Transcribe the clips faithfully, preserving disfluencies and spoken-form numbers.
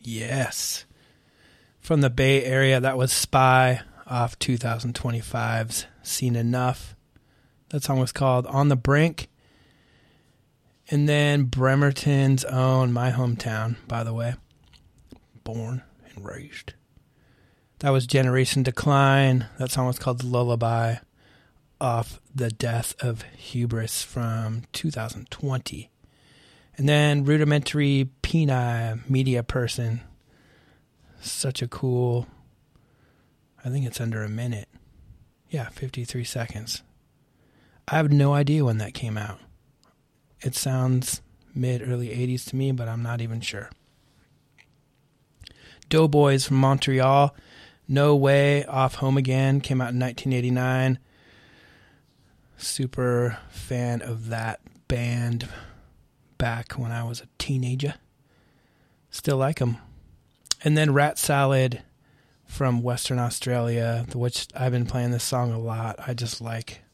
Yes. From the Bay Area, that was Spy off twenty twenty-five's Seen Enough. That song was called On the Brink. And then Bremerton's own, my hometown, by the way. Born and raised. That was Generation Decline. That song was called Lullaby off The Death of Hubris from two thousand twenty. And then Rudimentary Peni, Media Person. Such a cool, I think it's under a minute. Yeah, fifty-three seconds. I have no idea when that came out. It sounds mid-early eighties to me, but I'm not even sure. Doughboys from Montreal. No Way off Home Again came out in nineteen eighty-nine. Super fan of that band back when I was a teenager. Still like them. And then Rat Salad from Western Australia, which I've been playing this song a lot. I just like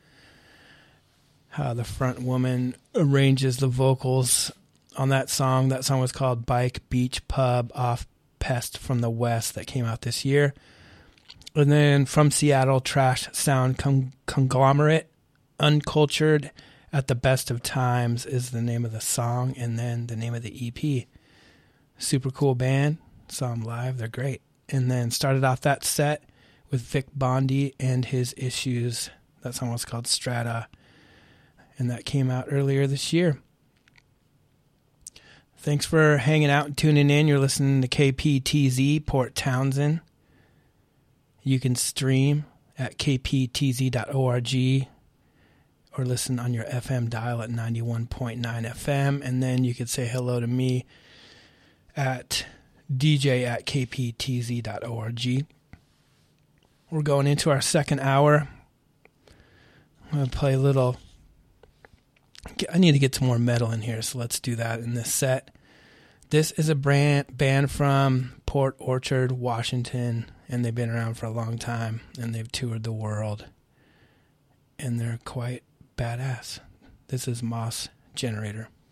how the front woman arranges the vocals on that song. That song was called Bike Beach Pub off Pest from the West that came out this year. And then from Seattle, Trash Sound Con- Conglomerate, Uncultured at the Best of Times is the name of the song, and then the name of the E P. Super cool band. Saw them live. They're great. And then started off that set with Vic Bondi and His Issues. That song was called Strata, and that came out earlier this year. Thanks for hanging out and tuning in. You're listening to K P T Z, Port Townsend. You can stream at k p t z dot org or listen on your F M dial at ninety-one point nine F M. And then you can say hello to me at d j at k p t z dot org. We're going into our second hour. I'm going to play a little... I need to get some more metal in here, so let's do that in this set. This is a brand, band from Port Orchard, Washington, and they've been around for a long time, and they've toured the world, and they're quite badass. This is Moss Generator.